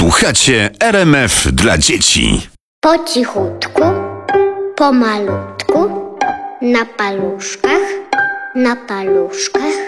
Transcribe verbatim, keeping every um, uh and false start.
Słuchacie R M F dla dzieci. Po cichutku, pomalutku, na paluszkach, na paluszkach.